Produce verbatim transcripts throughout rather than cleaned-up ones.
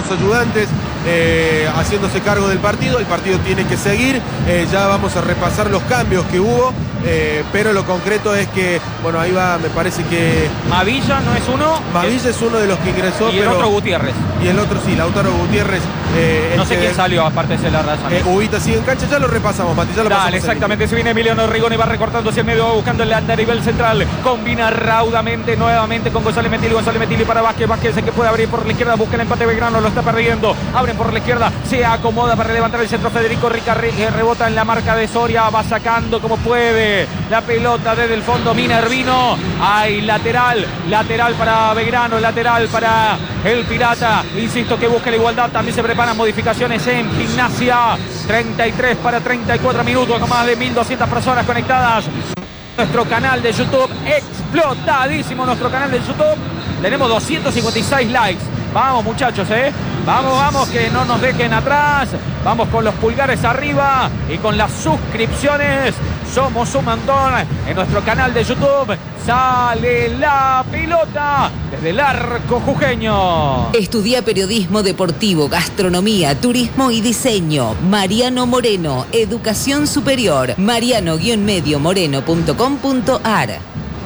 otros ayudantes eh, haciéndose cargo del partido. El partido tiene que seguir, eh, ya vamos a repasar los cambios que hubo, eh, pero lo concreto es que, bueno, ahí va, me parece que... Mavilla no es uno. Mavilla es uno de los que ingresó, y el pero... otro Gutiérrez. Y el otro sí, Lautaro Gutiérrez. Eh, no sé que... quién salió, aparte de la razón. Eh, Ubita sigue en cancha, ya lo repasamos, Mati, ya lo Dale, pasamos. exactamente, se viene Emiliano Rigoni, va recortando hacia el medio, va buscando el a nivel central, combina raudamente nuevamente con González Metilli, González Metilli para Vázquez, Vázquez que puede abrir por la izquierda, busca el empate Belgrano, lo está perdiendo, abren por la izquierda, se acomoda para levantar el centro Federico Rica, rebota en la marca de Soria, va sacando como puede la pelota desde el fondo Minervino, hay lateral, lateral para Belgrano, lateral para el Pirata, insisto que busca la igualdad, también se preparan modificaciones en Gimnasia, treinta y tres para treinta y cuatro minutos, con más de mil doscientas personas conectadas. Nuestro canal de YouTube, explotadísimo nuestro canal de YouTube. Tenemos doscientos cincuenta y seis likes. Vamos, muchachos, ¿eh? Vamos, vamos, que no nos dejen atrás. Vamos con los pulgares arriba y con las suscripciones. Somos un montón. En nuestro canal de YouTube sale la pelota desde el arco jujeño. Estudia periodismo deportivo, gastronomía, turismo y diseño. Mariano Moreno, educación superior. mariano guion medio moreno punto com punto ar.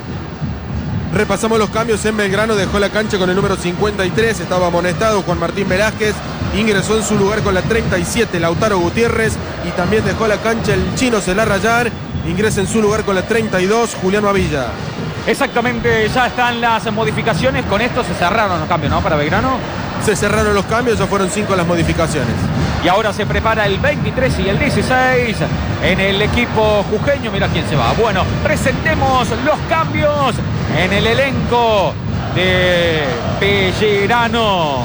Repasamos los cambios en Belgrano, dejó la cancha con el número cincuenta y tres, estaba amonestado Juan Martín Velázquez, ingresó en su lugar con la treinta y siete Lautaro Gutiérrez y también dejó la cancha el Chino Celarrayán, ingresa en su lugar con la treinta y dos Julián Mavilla. Exactamente, ya están las modificaciones, con esto se cerraron los cambios, ¿no? Para Belgrano. Se cerraron los cambios, ya fueron cinco las modificaciones. Y ahora se prepara el veintitrés y el dieciséis en el equipo jujeño. Mira quién se va. Bueno, presentemos los cambios en el elenco de Belgrano.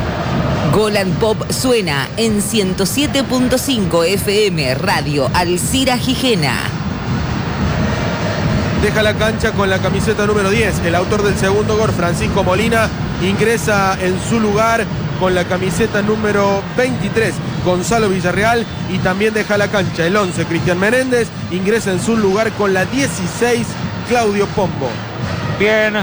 Golan Pop suena en ciento siete punto cinco F M Radio Alcira Gijena. Deja la cancha con la camiseta número diez. El autor del segundo gol, Francisco Molina, ingresa en su lugar con la camiseta número veintitrés, Gonzalo Villarreal, y también deja la cancha el once, Cristian Menéndez, ingresa en su lugar con la dieciséis, Claudio Pombo. Bien,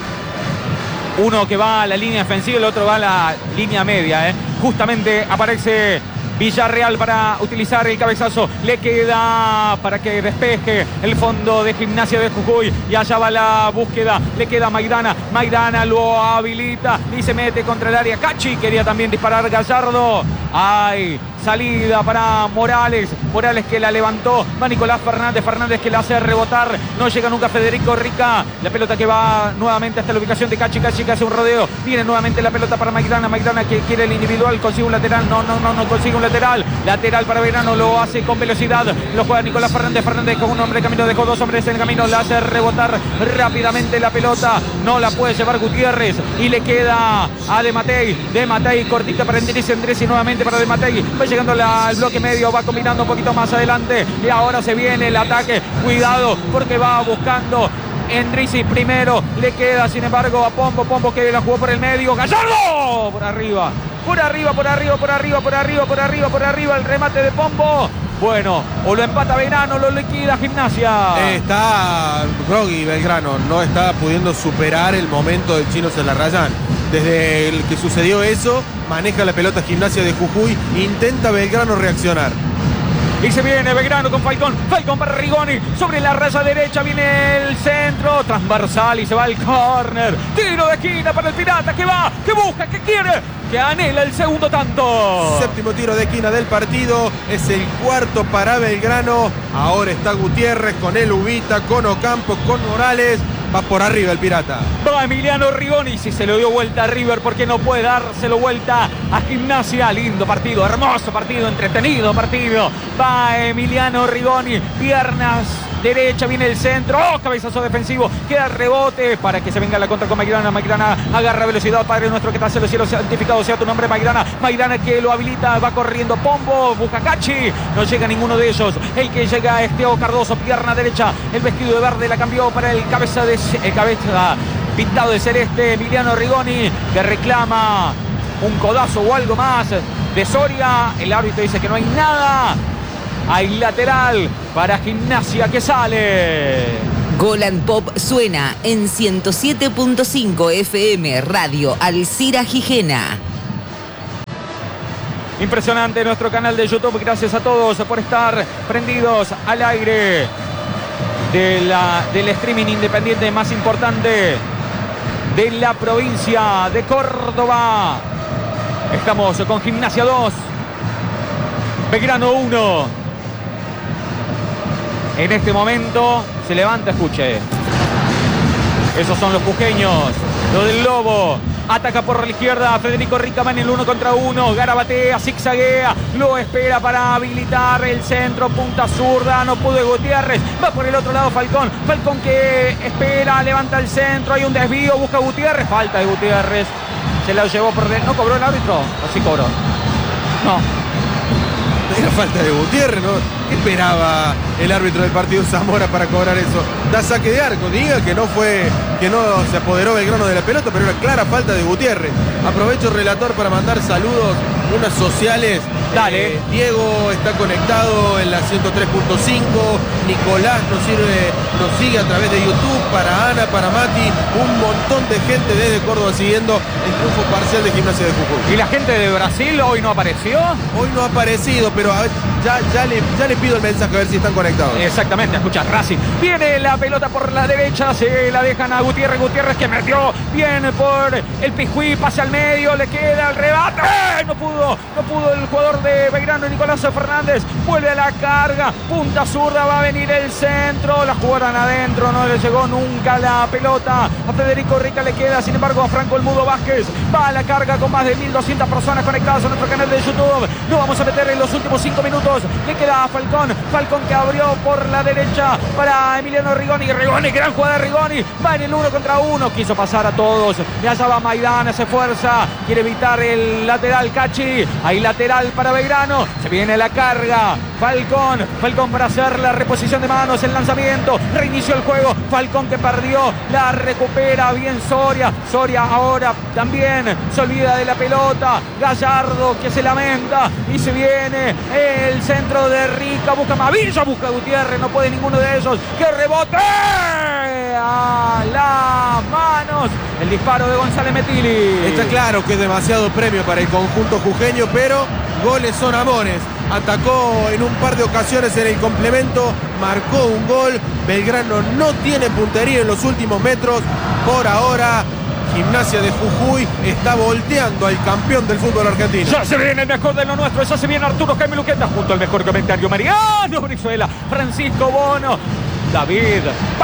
uno que va a la línea defensiva, el otro va a la línea media, ¿eh? Justamente aparece Villarreal para utilizar el cabezazo, le queda para que despeje el fondo de Gimnasia de Jujuy y allá va la búsqueda, le queda Maidana, Maidana lo habilita y se mete contra el área, Cachi quería también disparar Gallardo, hay salida para Morales, Morales que la levantó, va Nicolás Fernández, Fernández que la hace rebotar, no llega nunca Federico Rica, la pelota que va nuevamente hasta la ubicación de Cachi, Cachi que hace un rodeo, viene nuevamente la pelota para Maidana, Maidana que quiere el individual, consigue un lateral, no, no, no, no consigue un lateral, lateral para Belgrano, lo hace con velocidad, lo juega Nicolás Fernández, Fernández con un hombre en camino, dejó dos hombres en el camino, la hace rebotar rápidamente la pelota, no la puede llevar Gutiérrez y le queda a De Matei, De Matei cortita para Endresi, Endresi nuevamente para De Matei, va llegando la, el bloque medio, va combinando un poquito más adelante y ahora se viene el ataque, cuidado porque va buscando Endresi primero, le queda sin embargo a Pombo, Pombo que la jugó por el medio, Gallardo por arriba, por arriba, por arriba, por arriba, por arriba, por arriba, por arriba, el remate de Pombo. Bueno, o lo empata Belgrano, lo liquida Gimnasia. Está groggy Belgrano, no está pudiendo superar el momento del Chino Celarrayán. Desde el que sucedió eso, maneja la pelota Gimnasia de Jujuy, intenta Belgrano reaccionar. Y se viene Belgrano con Falcón, Falcón para Rigoni, sobre la raya derecha viene el centro, transversal y se va el córner, tiro de esquina para el Pirata, que va, que busca, que quiere, que anhela el segundo tanto. Séptimo tiro de esquina del partido, es el cuarto para Belgrano, ahora está Gutiérrez con el Ubita, con Ocampo, con Morales, va por arriba el Pirata. Va Emiliano Rigoni, si se lo dio vuelta a River, porque no puede dárselo vuelta a Gimnasia. Lindo partido, hermoso partido, entretenido partido. Va Emiliano Rigoni, piernas derecha, viene el centro, oh, cabezazo defensivo, queda el rebote para que se venga la contra con Maidana. Maidana agarra velocidad, Padre nuestro que estás en los cielos, santificado sea tu nombre, Maidana. Maidana que lo habilita, va corriendo Pombo, busca Cachi, no llega ninguno de ellos. El que llega es Teo Cardoso, pierna derecha, el vestido de verde la cambió para el cabeza de el cabeza pintado de celeste, Emiliano Rigoni, que reclama un codazo o algo más de Soria. El árbitro dice que no hay nada. Hay lateral para Gimnasia que sale. Golan Pop suena en ciento siete punto cinco F M Radio Alcira Gijena. Impresionante nuestro canal de YouTube. Gracias a todos por estar prendidos al aire de la, del streaming independiente más importante de la provincia de Córdoba. Estamos con Gimnasia dos, Belgrano uno. En este momento se levanta, escuche. Esos son los jujeños, lo del Lobo. Ataca por la izquierda, Federico Rica en el uno contra uno. Garabatea, zigzaguea, lo espera para habilitar el centro, punta zurda, no pudo Gutiérrez. Va por el otro lado Falcón. Falcón que espera, levanta el centro, hay un desvío, busca Gutiérrez. Falta de Gutiérrez. Se la llevó por dentro. ¿No cobró el árbitro? ¿O sí cobró? No. Era falta de Gutiérrez, ¿no? ¿Qué esperaba el árbitro del partido Zamora para cobrar eso? Da saque de arco, diga que no fue, que no se apoderó Belgrano de la pelota, pero era clara falta de Gutiérrez. Aprovecho, relator, para mandar saludos, unas sociales. Dale. Eh, Diego está conectado en la ciento tres punto cinco. Nicolás nos sirve, nos sigue a través de YouTube. Para Ana, para Mati, un montón de gente desde Córdoba siguiendo el triunfo parcial de Gimnasia de Jujuy. ¿Y la gente de Brasil hoy no apareció? Hoy no ha aparecido, pero a ver, ya, ya, le, ya le pido el mensaje a ver si están conectados. Exactamente, escucha, Racing. Viene la pelota por la derecha, se la dejan a Gutiérrez. Gutiérrez que metió bien por el Pijuí, pase al medio, le queda el rebate. ¡Eh! No pudo, no pudo el jugador de Belgrano, Nicolás Fernández. Vuelve a la carga, punta zurda, va a venir el centro. La jugaron adentro, no le llegó nunca la pelota. A Federico Rica le queda, sin embargo, a Franco El Mudo Vázquez. Va a la carga con más de mil doscientas personas conectadas a nuestro canal de YouTube. Lo vamos a meter en los últimos cinco minutos. Le queda a Falcón. Falcón que abrió por la derecha para Emiliano Rigoni. Rigoni, gran jugada de Rigoni. Va en el uno contra uno. Quiso pasar a todos. Y allá va Maidana, se esfuerza. Quiere evitar el lateral Cachi. Hay lateral para Belgrano. Se viene la carga. Falcón. Falcón para hacer la reposición de manos. El lanzamiento. Reinició el juego. Falcón que perdió. La recupera bien Soria. Soria ahora también se olvida de la pelota. Gallardo que se lamenta. Y se viene el centro de Rica. Busca Mavilla. Busca Gutiérrez. No puede ninguno de ellos. ¡Que rebote! A las manos. El disparo de González Metili. Está claro que es demasiado premio para el conjunto jujeño, pero goles son amores. Atacó en un par de ocasiones en el complemento, marcó un gol. Belgrano no tiene puntería en los últimos metros. Por ahora, Gimnasia de Jujuy está volteando al campeón del fútbol argentino. Ya se viene el mejor de lo nuestro. Ya se viene Arturo Jaime Luqueta junto al mejor comentario. Mariano Brizuela, Francisco Bono, David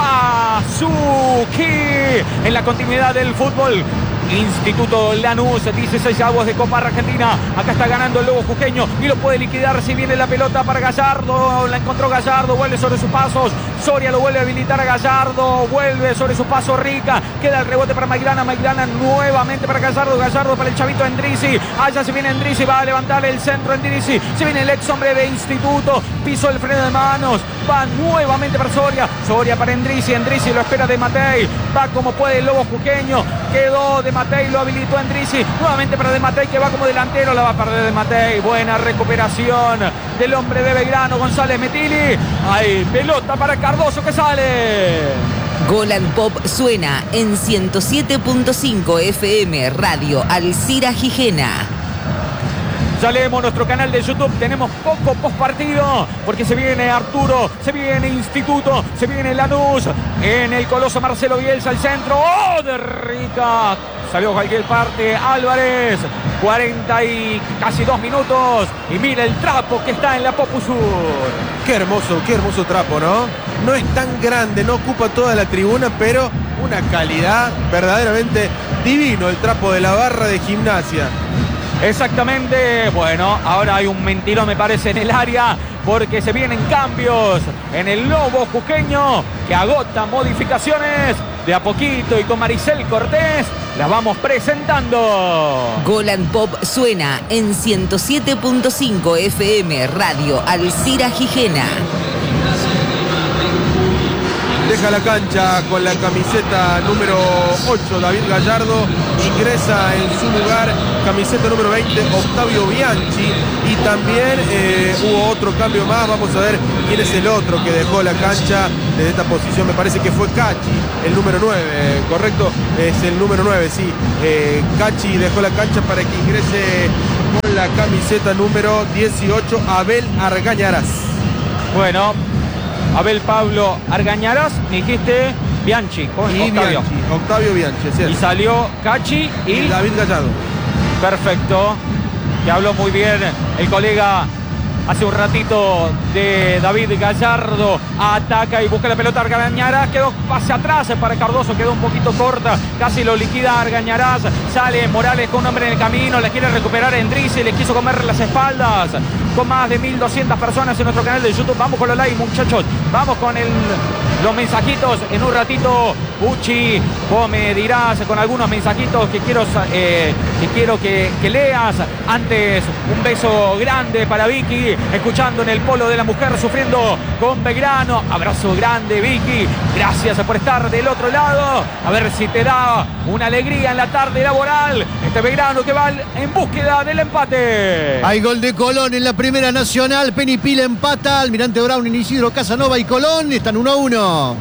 Pazuki. En la continuidad del fútbol, Instituto Lanús, dieciséis avos de Copa Argentina. Acá está ganando el Lobo jujeño y lo puede liquidar si viene la pelota para Gallardo. La encontró Gallardo, vuelve sobre sus pasos. Soria lo vuelve a habilitar a Gallardo. Vuelve sobre su paso Rica. Queda el rebote para Maidana. Maidana nuevamente para Gallardo. Gallardo para el chavito Endrizi. Allá se viene Endrizi. Va a levantar el centro Endrizi. Se viene el ex hombre de Instituto. Pisó el freno de manos. Va nuevamente para Soria. Soria para Endrizi. Endrizi lo espera de Matei. Va como puede el Lobo jujeño. Quedó de Matei. Lo habilitó Endrizi. Nuevamente para de Matei que va como delantero. La va a perder de Matei. Buena recuperación del hombre de Belgrano, González Metili. Hay pelota para Cardoso que sale. Golan Pop suena en ciento siete punto cinco F M Radio Alcira Gijena. Ya leemos nuestro canal de YouTube, tenemos poco postpartido porque se viene Arturo, se viene Instituto, se viene Lanús, en el Coloso Marcelo Bielsa, el centro, ¡oh! De Rica, salió cualquier parte, Álvarez, cuarenta y casi dos minutos, y mira el trapo que está en la Popusur. Qué hermoso, qué hermoso trapo, ¿no? No es tan grande, no ocupa toda la tribuna, pero una calidad verdaderamente divino el trapo de la barra de Gimnasia. Exactamente, bueno, ahora hay un mentirón me parece en el área porque se vienen cambios en el Lobo jujeño que agota modificaciones de a poquito y con Maricel Cortés las vamos presentando. Golan Pop suena en ciento siete punto cinco F M Radio Alcira Gijena. Deja la cancha con la camiseta número ocho, David Gallardo. Ingresa en su lugar, camiseta número veinte, Octavio Bianchi. Y también eh, hubo otro cambio más. Vamos a ver quién es el otro que dejó la cancha desde esta posición. Me parece que fue Cachi, el número nueve, ¿correcto? Es el número nueve, sí. Eh, Cachi dejó la cancha para que ingrese con la la camiseta número dieciocho, Abel Argañarás. Bueno, Abel Pablo Argañarás, me dijiste Bianchi, con Y Octavio. Bianchi, Octavio Bianchi, es Y cierto. salió Cachi y, Y David Gallardo. perfecto, que habló muy bien el colega hace un ratito de David Gallardo. Ataca y busca la pelota Argañarás, quedó pase atrás para Cardoso, quedó un poquito corta, casi lo liquida Argañarás. Sale Morales con un hombre en el camino, le quiere recuperar Endrizi, le quiso comer las espaldas. Con más de mil doscientas personas en nuestro canal de YouTube. Vamos con los likes, muchachos. Vamos con el, los mensajitos. En un ratito, Pucci, vos me dirás con algunos mensajitos que quiero, eh, que, quiero que, que leas. Antes, un beso grande para Vicky, escuchando en el Polo de la Mujer, sufriendo con Belgrano. Abrazo grande, Vicky. Gracias por estar del otro lado. A ver si te da una alegría en la tarde laboral. Este Belgrano que va en búsqueda del empate. Hay gol de Colón en la Primera Nacional. Penipila empata. Almirante Brown, Isidro Casanova y Colón están uno a uno.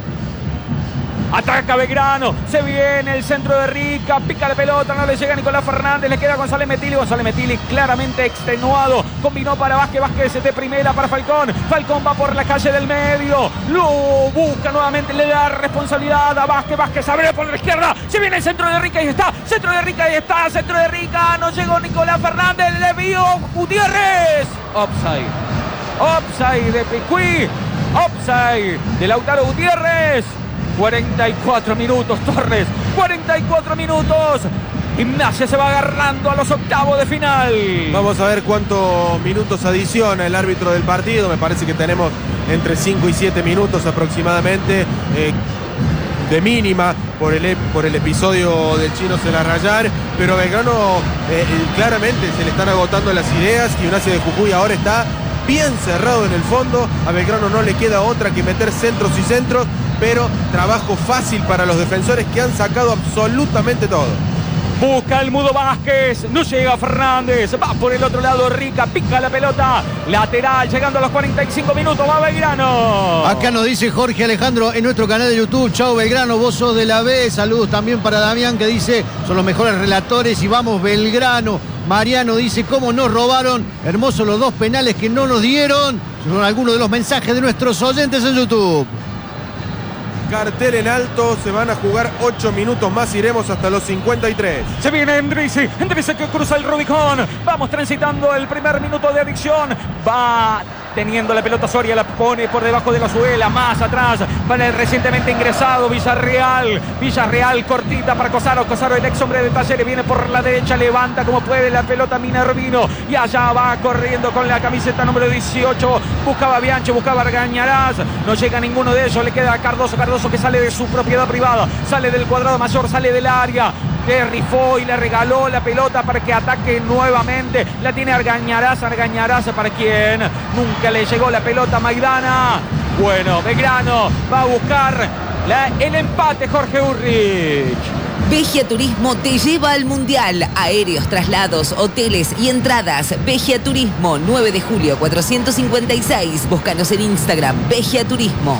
Ataca Belgrano, se viene el centro de Rica, pica la pelota, no le llega Nicolás Fernández, le queda González Metili, González Metili claramente extenuado, combinó para Vázquez, Vázquez de primera para Falcón, Falcón va por la calle del medio, lo busca nuevamente, le da responsabilidad a Vázquez, Vázquez abre por la izquierda, se viene el centro de Rica y está, centro de Rica y está, centro de Rica, no llegó Nicolás Fernández, le vio Gutiérrez, offside, offside de Picuí, offside de Lautaro Gutiérrez. cuarenta y cuatro minutos, Torres, cuarenta y cuatro minutos. Gimnasia se va agarrando a los octavos de final. Vamos a ver cuántos minutos adiciona el árbitro del partido. Me parece que tenemos entre cinco y siete minutos aproximadamente. Eh, de mínima por el, por el episodio del Chino Celarrayar, pero a Belgrano eh, claramente se le están agotando las ideas y Gimnasia de Jujuy ahora está bien cerrado en el fondo. A Belgrano no le queda otra que meter centros y centros, pero trabajo fácil para los defensores que han sacado absolutamente todo. Busca el Mudo Vázquez, no llega Fernández, va por el otro lado Rica, pica la pelota, lateral, llegando a los cuarenta y cinco minutos, va Belgrano. Acá nos dice Jorge Alejandro en nuestro canal de YouTube, chao Belgrano, vos sos de la B, saludos también para Damián que dice, son los mejores relatores y vamos Belgrano. Mariano dice, cómo nos robaron, hermosos los dos penales que no nos dieron, son algunos de los mensajes de nuestros oyentes en YouTube. Cartel en alto, se van a jugar ocho minutos más, iremos hasta los cincuenta y tres. Se viene Endrizi, Endrizi que cruza el Rubicón, vamos transitando el primer minuto de adicción, va teniendo la pelota Soria, la pone por debajo de la suela, más atrás para el recientemente ingresado Villarreal, Villarreal cortita para Cosaro, Cosaro el ex hombre de Talleres, viene por la derecha, levanta como puede la pelota Minervino y allá va corriendo con la camiseta número dieciocho, buscaba Bianchi, buscaba Argañarás, no llega ninguno de ellos, le queda a Cardoso, Cardoso que sale de su propiedad privada, sale del cuadrado mayor, sale del área, le rifó y le regaló la pelota para que ataque nuevamente, la tiene Argañarás, Argañarás para quien nunca le llegó la pelota a Maidana. Bueno, Belgrano va a buscar la, el empate, Jorge Urrich. Vegia Turismo te lleva al Mundial. Aéreos, traslados, hoteles y entradas. Vegia Turismo, nueve de julio cuatrocientos cincuenta y seis. Búscanos en Instagram, Vegia Turismo.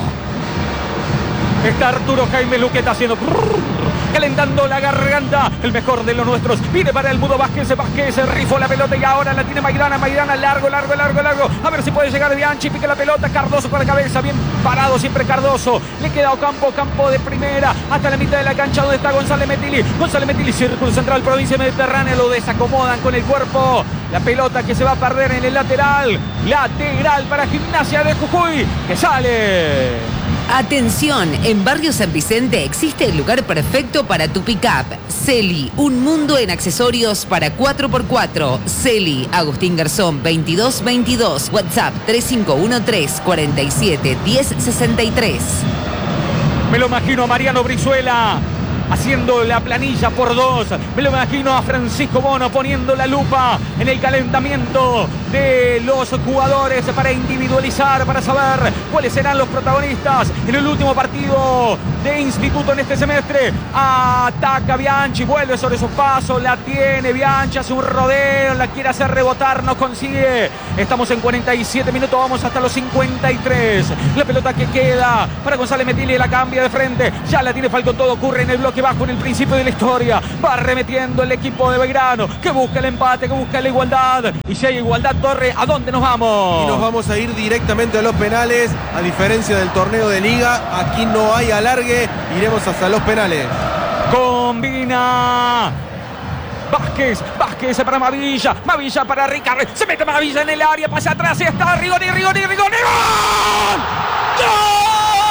Está Arturo Jaime Luqueta haciendo calentando la garganta, el mejor de los nuestros, viene para el Mudo Vázquez, Vázquez rifó la pelota y ahora la tiene Maidana, Maidana largo, largo, largo, largo, a ver si puede llegar Bianchi, pica la pelota, Cardoso con la cabeza, bien parado siempre Cardoso, le queda Ocampo, Campo de primera, hasta la mitad de la cancha donde está González Metili, González Metili, Círculo Central, Provincia Mediterránea, lo desacomodan con el cuerpo, la pelota que se va a perder en el lateral, lateral para Gimnasia de Jujuy, que sale. Atención, en Barrio San Vicente existe el lugar perfecto para tu pick-up. Celi, un mundo en accesorios para cuatro por cuatro. Celi, Agustín Garzón veintidós veintidós, WhatsApp tres cinco uno tres, cuatro siete, uno cero seis tres. Me lo imagino a Mariano Brizuela haciendo la planilla por dos. Me lo imagino a Francisco Bono poniendo la lupa en el calentamiento de los jugadores para individualizar, para saber cuáles serán los protagonistas en el último partido de Instituto en este semestre. Ataca Bianchi, vuelve sobre sus pasos, la tiene Bianchi, hace un rodeo, la quiere hacer rebotar, no consigue. Estamos en cuarenta y siete minutos, vamos hasta los cincuenta y tres. La pelota que queda para González Metilli, la cambia de frente, ya la tiene Falcón, todo ocurre en el bloque bajo en el principio de la historia. Va remetiendo el equipo de Belgrano, que busca el empate, que busca la igualdad. Y si hay igualdad, Torre, ¿a dónde nos vamos? Y nos vamos a ir directamente a los penales. A diferencia del torneo de liga, aquí no hay alargue, iremos hasta los penales. Combina Vázquez, Vázquez para Mavilla, Mavilla para Ricardo, se mete Mavilla en el área, pasa atrás y está Rigoni, Rigoni, Rigoni, ¡gol! ¡Gol!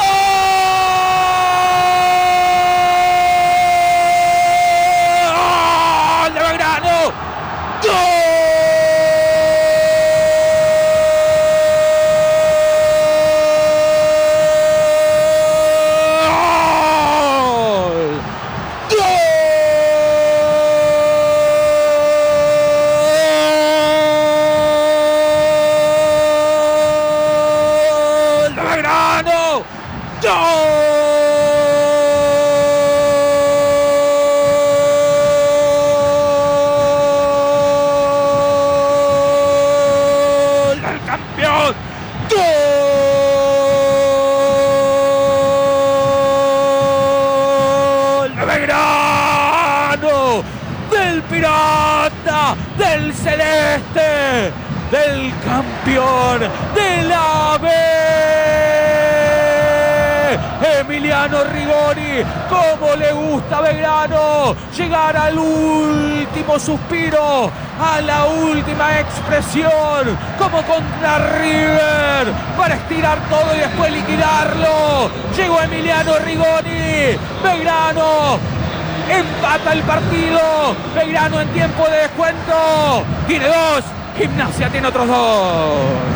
¡De Belgrano! ¡Gol! Del celeste, del campeón de la B, Emiliano Rigoni. Cómo le gusta a Belgrano llegar al último suspiro, a la última expresión, como contra River, para estirar todo y después liquidarlo. Llegó Emiliano Rigoni. Belgrano empata el partido. Belgrano en tiempo de descuento tiene dos. Gimnasia tiene otros dos.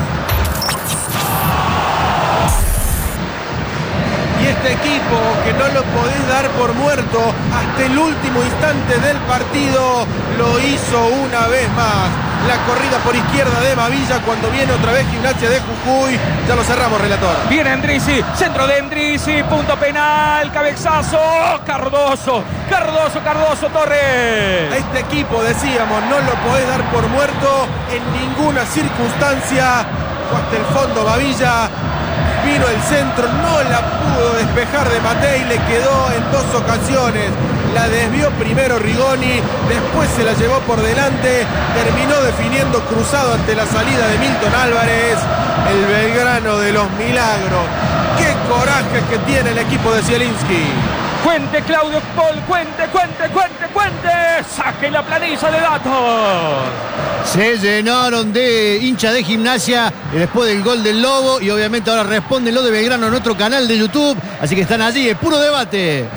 Y este equipo, que no lo podés dar por muerto hasta el último instante del partido, lo hizo una vez más. La corrida por izquierda de Mavilla cuando viene otra vez Gimnasia de Jujuy. Ya lo cerramos, relator. Viene Endrizi, centro de Endrizi, punto penal, cabezazo, Cardoso, Cardoso, Cardoso, Torres. A este equipo, decíamos, no lo podés dar por muerto en ninguna circunstancia. Fue hasta el fondo Mavilla, vino el centro, no la pudo despejar de Matei, le quedó en dos ocasiones. La desvió primero Rigoni, después se la llevó por delante, terminó definiendo cruzado ante la salida de Milton Álvarez. El Belgrano de los milagros. ¡Qué coraje que tiene el equipo de Zielinski! Cuente Claudio Paul, cuente, cuente, cuente, cuente. Saque la planilla de datos. Se llenaron de hinchas de Gimnasia después del gol del Lobo y obviamente ahora responden lo de Belgrano en otro canal de YouTube. Así que están allí, es puro debate.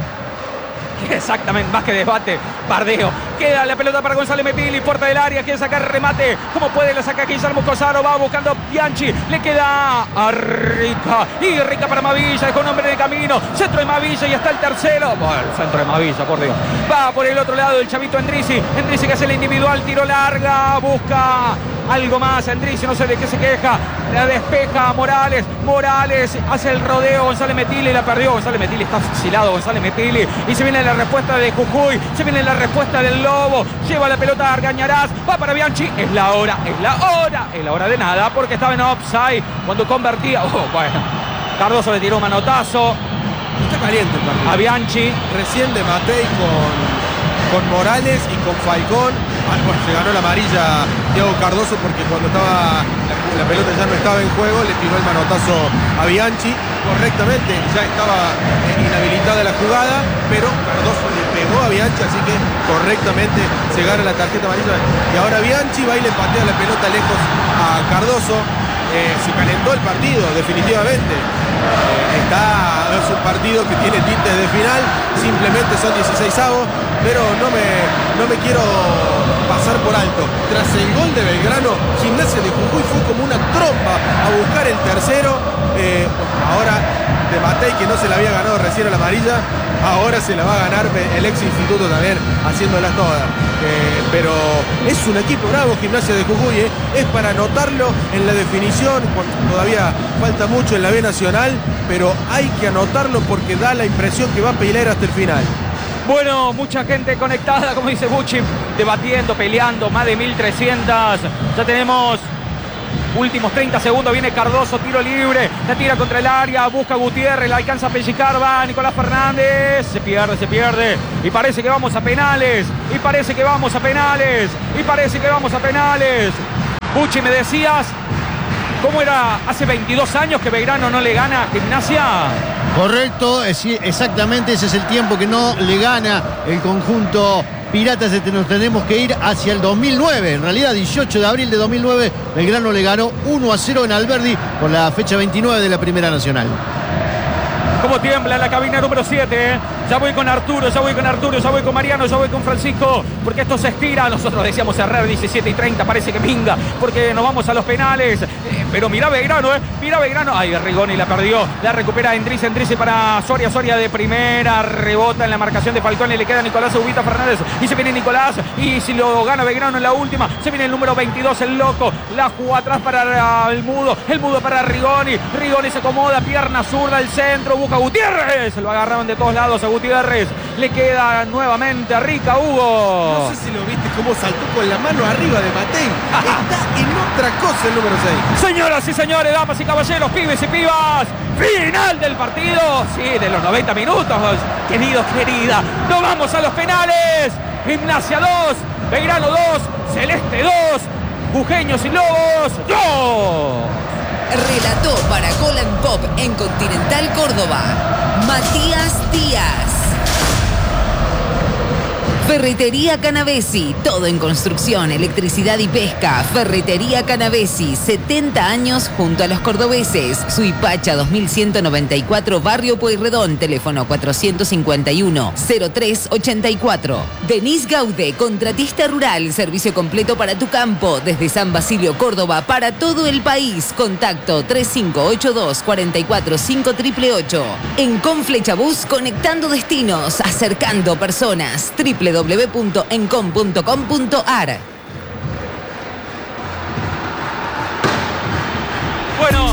Exactamente, más que debate, bardeo. Queda la pelota para González Metilli, puerta del área, quiere sacar remate. Como puede, la saca Guillermo Cosaro, va buscando Bianchi, le queda a Rica. Y Rica para Mavilla, dejó un hombre en el camino. Centro de Mavilla y está el tercero. Bueno, el centro de Mavilla, por Dios. Va por el otro lado el chavito Endrizi. Endrizi que hace la individual, tiro larga, busca algo más. Endrizi no sé de qué se queja. La despeja Morales. Morales hace el rodeo. González Metilli la perdió. González Metilli está fusilado. González Metilli. Y se viene la respuesta de Jujuy. Se viene la respuesta del Lobo. Lleva la pelota a Argañarás. Va para Bianchi. Es la hora. Es la hora. Es la hora de nada porque estaba en offside cuando convertía. Oh, bueno. Cardoso le tiró un manotazo. Está caliente el partido. A Bianchi. Recién de Matei con, con Morales y con Falcón. Ah, bueno, se ganó la amarilla Diego Cardoso porque cuando estaba la, la pelota ya no estaba en juego, le tiró el manotazo a Bianchi correctamente, ya estaba eh, inhabilitada la jugada, pero Cardoso le pegó a Bianchi, así que correctamente se gana la tarjeta amarilla. Y ahora Bianchi va y le patea la pelota lejos a Cardoso. Eh, se calentó el partido, definitivamente. Eh, está, es un partido que tiene tintes de final, simplemente son dieciseisavos. pero no me, no me quiero pasar por alto. Tras el gol de Belgrano, Gimnasia de Jujuy fue como una tromba a buscar el tercero. Eh, ahora de Matei, que no se la había ganado recién a la amarilla, ahora se la va a ganar el ex instituto también, haciéndolas todas. Eh, pero es un equipo bravo Gimnasia de Jujuy, eh. es para anotarlo en la definición, todavía falta mucho en la B Nacional, pero hay que anotarlo porque da la impresión que va a pelear hasta el final. Bueno, mucha gente conectada, como dice Bucci, debatiendo, peleando, más de mil trescientos. Ya tenemos últimos treinta segundos, viene Cardoso, tiro libre, la tira contra el área, busca a Gutiérrez, la alcanza a pellizcar, va Nicolás Fernández, se pierde, se pierde, y parece que vamos a penales, y parece que vamos a penales, y parece que vamos a penales. Bucci, me decías, ¿cómo era hace veintidós años que Belgrano no le gana a Gimnasia? Correcto, es, exactamente ese es el tiempo que no le gana el conjunto Piratas. Nos tenemos que ir hacia el dos mil nueve. En realidad, dieciocho de abril de dos mil nueve, Belgrano le ganó uno a cero en Alberdi por la fecha veintinueve de la Primera Nacional. Cómo tiembla en la cabina número siete, ¿eh? Ya voy con Arturo, ya voy con Arturo, ya voy con Mariano, ya voy con Francisco, porque esto se estira. Nosotros decíamos cerrar diecisiete y treinta, parece que pinga, porque nos vamos a los penales. Eh, pero mirá Belgrano, ¿eh? Mirá Belgrano. Ay, Rigoni la perdió, la recupera Endrice, Endrice para Soria, Soria de primera, rebota en la marcación de Falcón y le queda Nicolás Ubita Fernández. Y se viene Nicolás, y si lo gana Belgrano en la última, se viene el número veintidós, el loco, la jugó atrás para el mudo, el mudo para Rigoni, Rigoni se acomoda, pierna zurda, el centro, busca a Gutiérrez, se lo agarraron de todos lados a Gutiérrez, le queda nuevamente a Rica, Hugo. No sé si lo viste cómo saltó con la mano arriba de Matei, está en otra cosa el número seis. Señoras y señores, damas y caballeros, pibes y pibas, final del partido, sí, de los noventa minutos, queridos, querida, nos vamos a los penales. Gimnasia dos, Belgrano dos, Celeste dos, Jujeños y Lobos dos. Relató para Gol and Pop en Continental Córdoba, Matías Díaz. Ferretería Canavesi, todo en construcción, electricidad y pesca. Ferretería Canavesi, setenta años junto a los cordobeses. Suipacha dos mil ciento noventa y cuatro, Barrio Pueyrredón, teléfono cuatrocientos cincuenta y uno, cero tres ochenta y cuatro. Denis Gaude, contratista rural, servicio completo para tu campo, desde San Basilio, Córdoba, para todo el país. Contacto tres cinco ocho dos, cuatro cuatro cinco ocho ocho ocho. En Conflechabús, conectando destinos, acercando personas. doble u doble u doble u punto encom punto com punto ar. Bueno,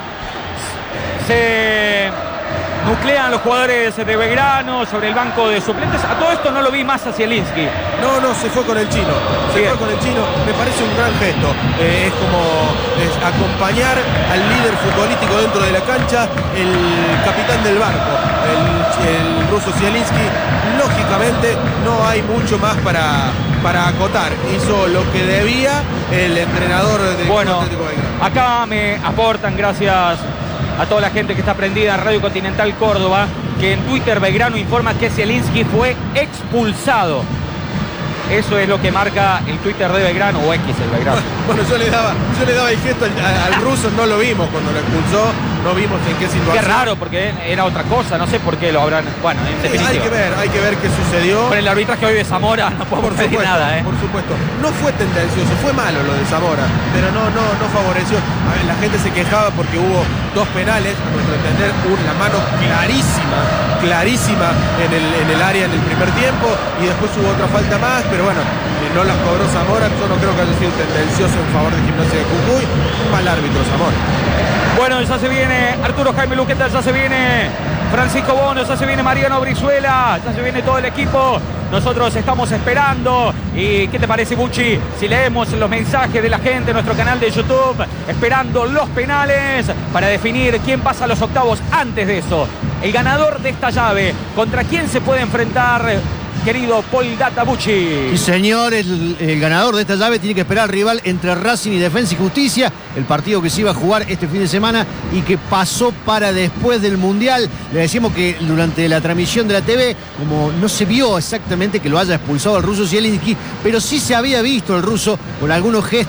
se nuclean los jugadores de Belgrano sobre el banco de suplentes. A todo esto no lo vi más a Zielinski. No, no, se fue con el chino. Se Bien. fue con el chino. Me parece un gran gesto. Eh, es como es acompañar al líder futbolístico dentro de la cancha, el capitán del barco, el, el ruso Zielinski. Lógicamente no hay mucho más para, para acotar. Hizo lo que debía el entrenador de Bueno, Atlético Belgrano. acá me aportan, gracias a toda la gente que está prendida en Radio Continental Córdoba, que en Twitter Belgrano informa que Zielinski fue expulsado. Eso es lo que marca el Twitter de Belgrano, o X el Belgrano. Bueno, yo le daba, yo le daba el gesto al, al ruso, no lo vimos cuando lo expulsó, no vimos en qué situación. Qué raro, porque era otra cosa, no sé por qué lo habrán... Bueno, en Sí, definitiva. hay que ver, hay que ver qué sucedió. Con el arbitraje hoy de Zamora no podemos Por pedir supuesto, nada, ¿eh? por supuesto. No fue tendencioso, fue malo lo de Zamora, pero no, no, no favoreció. A ver, la gente se quejaba porque hubo dos penales, a nuestro entender, una mano clarísima, clarísima en el, en el área en el primer tiempo, y después hubo otra falta más, pero bueno, eh, no las cobró Zamora. Yo no creo que haya sido tendencioso en favor de Gimnasia de Jujuy. Mal árbitro Zamora. Bueno, ya se viene Arturo Jaime Luqueta, ya se viene Francisco Bono, ya se viene Mariano Brizuela, ya se viene todo el equipo. Nosotros estamos esperando. ¿Y qué te parece, Bucci, si leemos los mensajes de la gente en nuestro canal de YouTube? Esperando los penales para definir quién pasa a los octavos. Antes de eso, el ganador de esta llave, ¿contra quién se puede enfrentar, querido Paul Data Bucci? Sí, señor, el, el ganador de esta llave tiene que esperar al rival entre Racing y Defensa y Justicia, el partido que se iba a jugar este fin de semana y que pasó para después del Mundial. Le decimos que durante la transmisión de la T V, como no se vio exactamente que lo haya expulsado el ruso Zielinski, pero sí se había visto el ruso con algunos gestos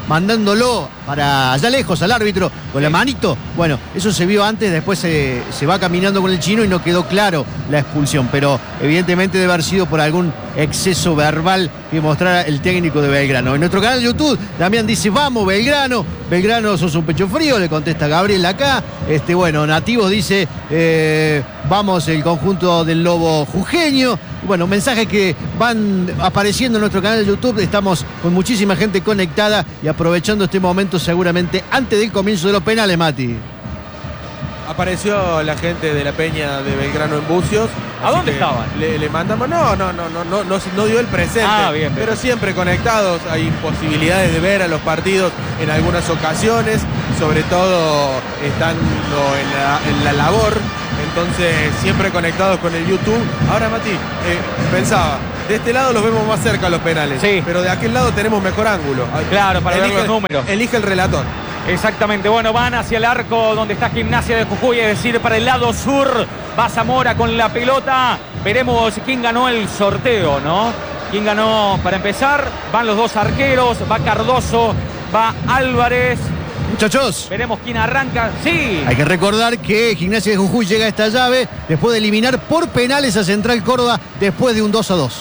mandándolo para allá lejos al árbitro con la manito. Bueno, eso se vio antes, después se, se va caminando con el chino y no quedó claro la expulsión, pero evidentemente debe haber sido por algún exceso verbal que mostrara el técnico de Belgrano. En nuestro canal de YouTube, Damián dice, vamos Belgrano, Belgrano sos un pecho frío, le contesta Gabriel acá. Este, bueno, Nativos dice, eh, vamos el conjunto del Lobo Jujeño. Bueno, mensajes que van apareciendo en nuestro canal de YouTube. Estamos con muchísima gente conectada y aprovechando este momento seguramente antes del comienzo de los penales, Mati. Apareció la gente de la Peña de Belgrano en Bucios. ¿A dónde estaban? Le, le mandamos, no, no, no, no, no, no, no dio el presente, Ah, bien, bien. pero siempre conectados. Hay posibilidades de ver a los partidos en algunas ocasiones, sobre todo estando en la, en la labor, entonces siempre conectados con el YouTube. Ahora, Mati, eh, pensaba, de este lado los vemos más cerca los penales, Sí. pero de aquel lado tenemos mejor ángulo. Claro, para ver Elige- los números. Elige el relator. Exactamente, bueno, van hacia el arco donde está Gimnasia de Jujuy, es decir, para el lado sur, va Zamora con la pelota, veremos quién ganó el sorteo, ¿no? ¿Quién ganó para empezar? Van los dos arqueros, va Cardoso, va Álvarez, Muchachos, veremos quién arranca, sí. hay que recordar que Gimnasia de Jujuy llega a esta llave después de eliminar por penales a Central Córdoba después de un dos a dos.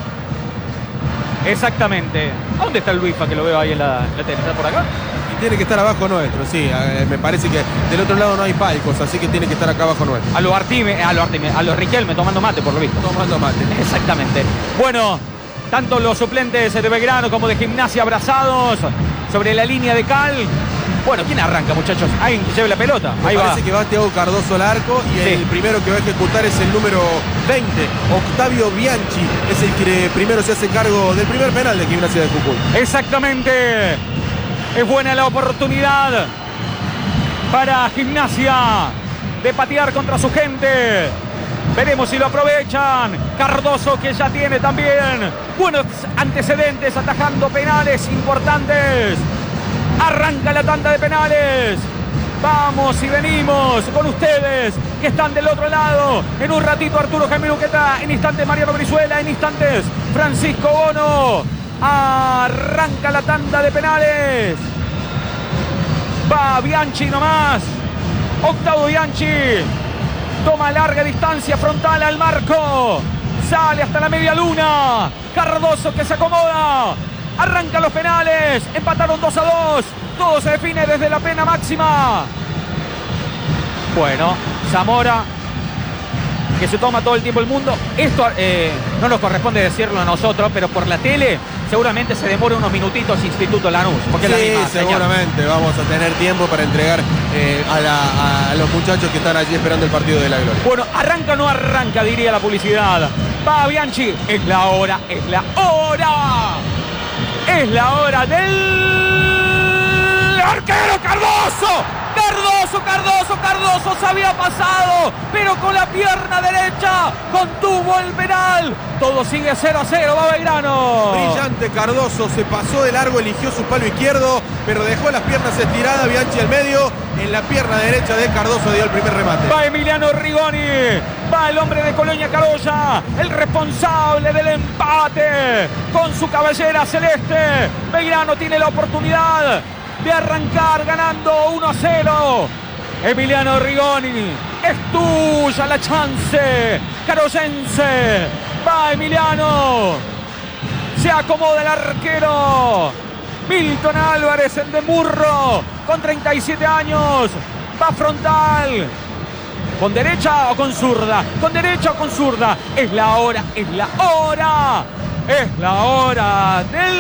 Exactamente. ¿A dónde está el Luifa que lo veo ahí en la, la tele? ¿Está por acá? Y tiene que estar abajo nuestro, sí. eh, me parece que del otro lado no hay palcos, así que tiene que estar acá abajo nuestro. A los Artime, a los Artime, a los Riquelme tomando mate, por lo visto. Tomando mate. Exactamente. Bueno, tanto los suplentes de Belgrano como de Gimnasia abrazados sobre la línea de cal. Bueno, ¿quién arranca, muchachos? Alguien que lleve la pelota. Me Ahí va. parece que va Thiago Cardoso al arco y Sí. el primero que va a ejecutar es el número veinte, Octavio Bianchi. Es el que primero se hace cargo del primer penal de Gimnasia de Jujuy. Exactamente. Es buena la oportunidad para Gimnasia de patear contra su gente. Veremos si lo aprovechan. Cardoso, que ya tiene también buenos antecedentes atajando penales importantes. Arranca la tanda de penales. Vamos y venimos con ustedes que están del otro lado. En un ratito Arturo Jaime Luqueta, en instantes Mariano Brizuela, en instantes Francisco Bono. Arranca la tanda de penales. Va Bianchi nomás. Octavio Bianchi. Toma larga distancia frontal al marco. Sale hasta la media luna. Cardoso que se acomoda. Arranca los penales. Empataron dos a dos. Todo se define desde la pena máxima. Bueno, Zamora, que se toma todo el tiempo el mundo. Esto eh, no nos corresponde decirlo a nosotros, pero por la tele seguramente se demora unos minutitos Instituto Lanús. Porque es la Sí, misma señal. seguramente vamos a tener tiempo para entregar eh, a, la- a los muchachos que están allí esperando el partido de la gloria. Bueno, arranca o no arranca, diría la publicidad. Va Bianchi. Es la hora, es la hora. Es la hora del arquero Cardoso. Cardoso, Cardoso, Cardoso se había pasado, pero con la pierna derecha contuvo el penal. Todo sigue cero a cero, va Belgrano. Brillante Cardoso, se pasó de largo, eligió su palo izquierdo, pero dejó las piernas estiradas, Bianchi al medio, en la pierna derecha de Cardoso dio el primer remate. Va Emiliano Rigoni, va el hombre de Colonia Carolla, el responsable del empate con su cabellera celeste. Belgrano tiene la oportunidad de arrancar ganando uno a cero. Emiliano Rigoni, es tuya la chance carollense. Va Emiliano, se acomoda el arquero Milton Álvarez, el de Murro, con treinta y siete años. Va frontal. ¿Con derecha o con zurda? ¿Con derecha o con zurda? Es la hora, es la hora. Es la hora del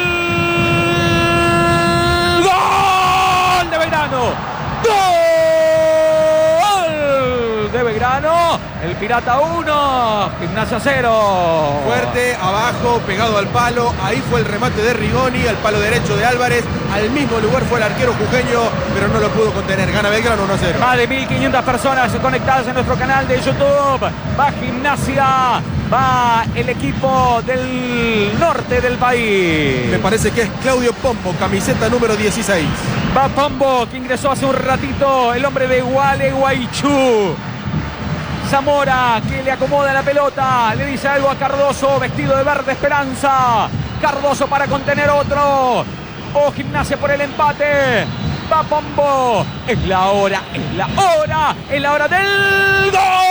gol de Belgrano. Gol de Belgrano. El Pirata uno, Gimnasia cero. Fuerte, abajo, pegado al palo, ahí fue el remate de Rigoni, al palo derecho de Álvarez, al mismo lugar fue el arquero jujeño, pero no lo pudo contener, gana Belgrano uno a cero. Más de mil quinientas personas conectadas en nuestro canal de YouTube. Va Gimnasia, va el equipo del norte del país. Me parece que es Claudio Pombo, camiseta número dieciséis. Va Pombo, que ingresó hace un ratito, el hombre de Gualeguaychú. Zamora, que le acomoda la pelota, le dice algo a Cardoso, vestido de verde esperanza. Cardoso para contener otro. o Gimnasia por el empate. Va Pombo. Es la hora, es la hora, es la hora del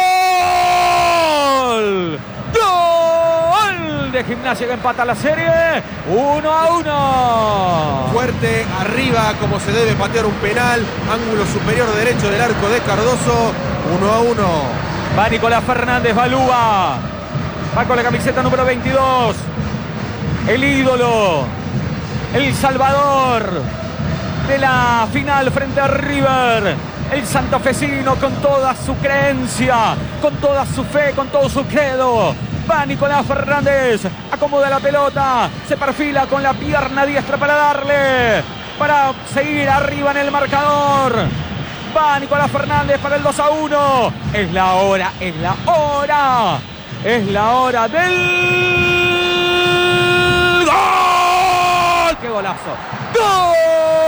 gol. Gol de Gimnasia que empata la serie. Uno a uno. Fuerte, arriba, como se debe patear un penal. Ángulo superior derecho del arco de Cardoso. Uno a uno. Va Nicolás Fernández Balúa. Va con la camiseta número veintidós. El ídolo. El salvador de la final frente a River. El santafesino con toda su creencia, con toda su fe, con todo su credo. Va Nicolás Fernández, acomoda la pelota, se perfila con la pierna diestra para darle, para seguir arriba en el marcador. Va Nicolás Fernández para el dos a uno. Es la hora, es la hora. Es la hora del gol. ¡Qué golazo! ¡Gol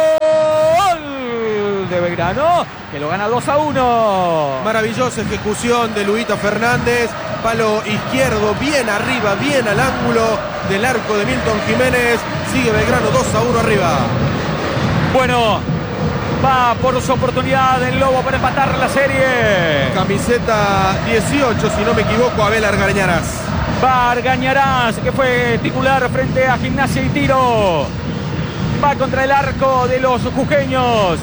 de Belgrano, que lo gana dos a uno! Maravillosa ejecución de Luito Fernández. Palo izquierdo, bien arriba, bien al ángulo del arco de Milton Jiménez. Sigue Belgrano dos a uno arriba. Bueno, va por su oportunidad el Lobo para empatar la serie. Camiseta dieciocho, si no me equivoco, Abel Argañarás. Va Argañarás, que fue titular frente a Gimnasia y Tiro. Va contra el arco de los jujeños.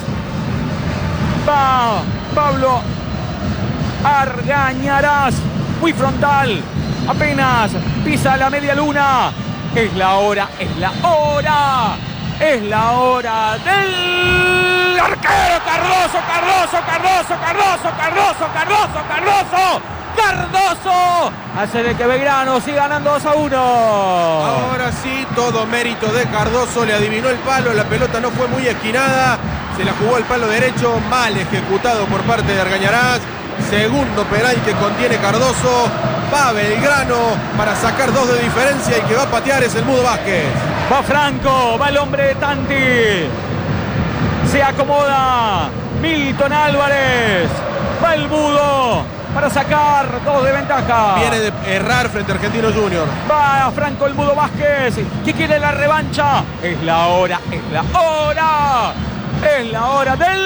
Va Pablo Argañarás, muy frontal. Apenas pisa la media luna. Es la hora, es la hora. Es la hora del arquero Cardoso, Cardoso, Cardoso, Cardoso, Cardoso, Cardoso, Cardoso. Cardoso hace de que Belgrano siga ganando dos a uno. Ahora sí, todo mérito de Cardoso. Le adivinó el palo, la pelota no fue muy esquinada. Se la jugó al palo derecho, mal ejecutado por parte de Argañarás. Segundo penal que contiene Cardoso. Va Belgrano para sacar dos de diferencia y que va a patear es el Mudo Vázquez. Va Franco, va el hombre de Tanti. Se acomoda Milton Álvarez. Va el Mudo para sacar dos de ventaja. Viene de errar frente a Argentino Junior. Va Franco el Mudo Vázquez, que quiere la revancha. Es la hora, es la hora. Es la hora del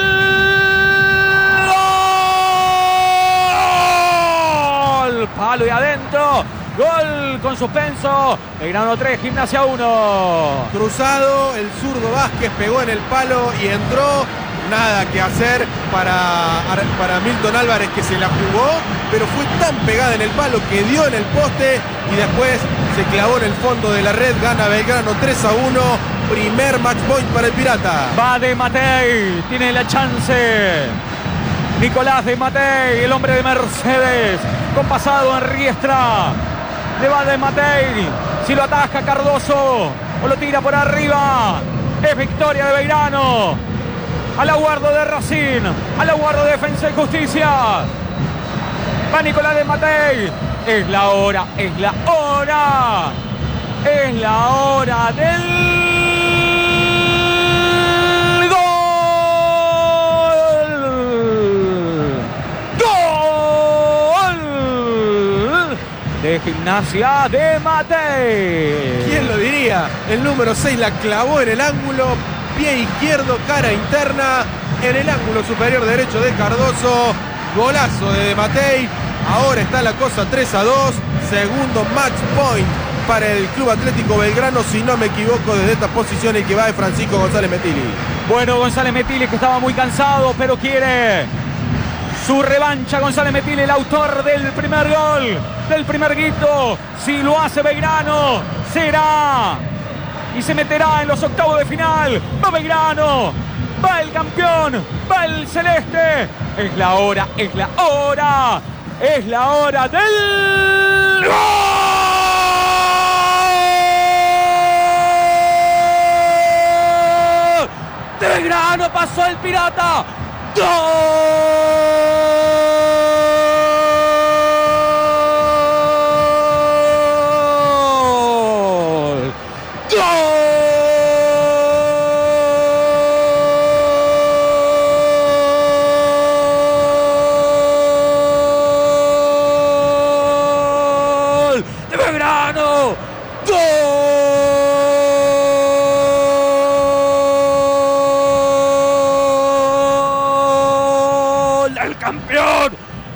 gol. Palo y adentro. Gol con suspenso. Belgrano tres, Gimnasia uno. Cruzado, el zurdo Vázquez pegó en el palo y entró. Nada que hacer para, para Milton Álvarez, que se la jugó, pero fue tan pegada en el palo que dio en el poste y después se clavó en el fondo de la red. Gana Belgrano tres a uno. Primer match point para el Pirata. Va de Matei, tiene la chance. Nicolás de Matei, el hombre de Mercedes, con pasado en Riestra. Le va de Matei, si lo ataja Cardoso o lo tira por arriba. Es victoria de Belgrano. Al aguardo de Racing, al aguardo de Defensa y Justicia. Va Nicolás de Matei. Es la hora, es la hora. Es la hora del gol. Gol de Gimnasia de Matei. ¿Quién lo diría? El número seis la clavó en el ángulo. Pie izquierdo, cara interna, en el ángulo superior derecho de Cardoso. Golazo de Matei. Ahora está la cosa tres a dos. Segundo match point para el Club Atlético Belgrano. Si no me equivoco, desde esta posición el que va es Francisco González Metili. Bueno, González Metili, que estaba muy cansado, pero quiere su revancha. González Metili, el autor del primer gol, del primer grito. Si lo hace Belgrano, será y se meterá en los octavos de final. Va Belgrano, va el campeón, va el celeste. Es la hora, es la hora, es la hora del gol de Belgrano. Pasó el Pirata. ¡Gol! Belgrano, gol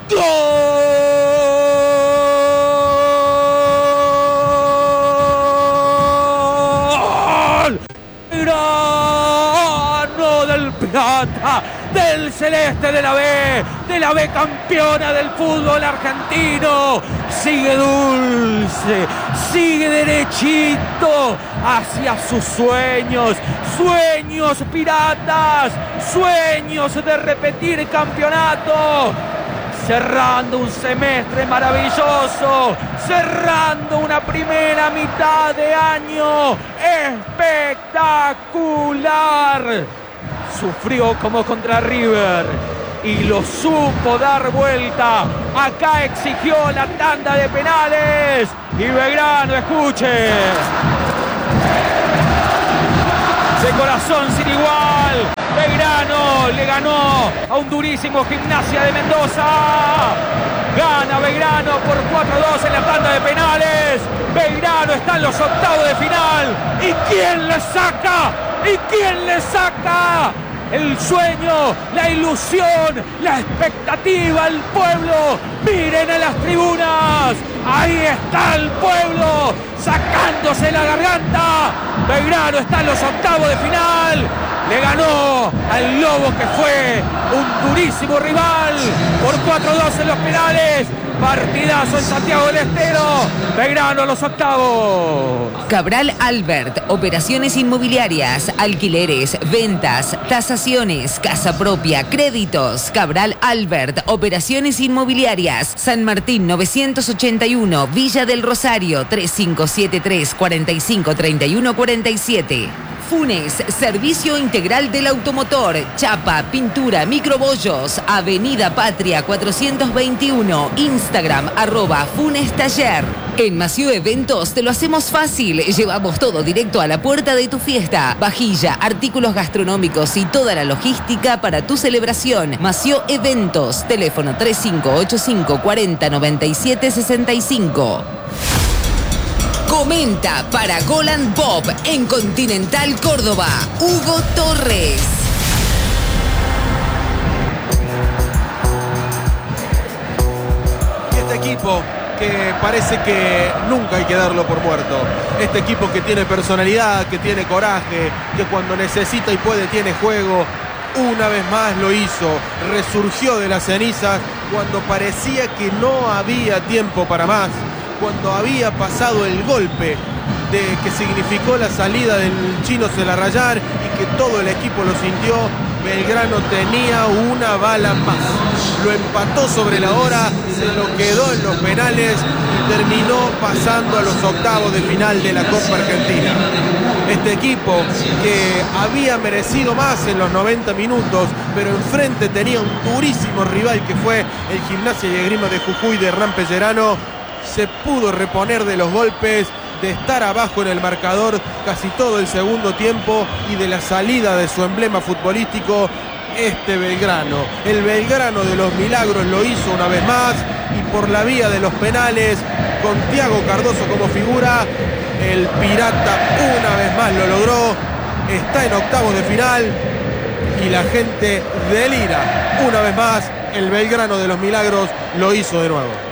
¡Gol! ¡Grano del Pirata! Del Celeste de la B, de la B campeona del fútbol argentino. Sigue dulce, sigue derechito hacia sus sueños, sueños piratas, sueños de repetir campeonato. Cerrando un semestre maravilloso, cerrando una primera mitad de año espectacular. Sufrió como contra River y lo supo dar vuelta. Acá exigió la tanda de penales y Belgrano, escuche, de corazón sin igual, Belgrano le ganó a un durísimo Gimnasia de Mendoza. Gana Belgrano por cuatro a dos en la tanda de penales. Belgrano está en los octavos de final. ¿Y quién le saca? ¿Y quién le saca el sueño, la ilusión, la expectativa, el pueblo? Miren a las tribunas. Ahí está el pueblo sacándose la garganta. Belgrano está en los octavos de final. Le ganó al Lobo, que fue un durísimo rival, por cuatro a dos en los penales. Partidazo en Santiago del Estero. Belgrano a los octavos. Cabral Albert, operaciones inmobiliarias, alquileres, ventas, tasaciones, casa propia, créditos. Cabral Albert, operaciones inmobiliarias. San Martín novecientos ochenta y uno, Villa del Rosario, tres cinco siete tres, cuatro cinco tres uno cuatro siete. Funes, servicio integral del automotor, chapa, pintura, microbollos, Avenida Patria cuatrocientos veintiuno, Instagram, arroba Funes Taller. En Mació Eventos te lo hacemos fácil, llevamos todo directo a la puerta de tu fiesta, vajilla, artículos gastronómicos y toda la logística para tu celebración. Mació Eventos, teléfono tres cinco ocho cinco, cuarenta, noventa y siete, sesenta y cinco. Comenta para Golan Pop en Continental Córdoba, Hugo Torres. Este equipo que parece que nunca hay que darlo por muerto. Este equipo que tiene personalidad, que tiene coraje, que cuando necesita y puede tiene juego. Una vez más lo hizo, resurgió de las cenizas cuando parecía que no había tiempo para más. Cuando había pasado el golpe de que significó la salida del Chino Celarrayán y que todo el equipo lo sintió, Belgrano tenía una bala más. Lo empató sobre la hora, se lo quedó en los penales y terminó pasando a los octavos de final de la Copa Argentina. Este equipo que había merecido más en los noventa minutos, pero enfrente tenía un durísimo rival que fue el Gimnasia y Esgrima de Jujuy de Hernán Pellerano, se pudo reponer de los golpes, de estar abajo en el marcador casi todo el segundo tiempo y de la salida de su emblema futbolístico. Este Belgrano, el Belgrano de los milagros, lo hizo una vez más y por la vía de los penales, con Thiago Cardoso como figura, el Pirata una vez más lo logró, está en octavos de final y la gente delira. Una vez más, el Belgrano de los milagros lo hizo de nuevo.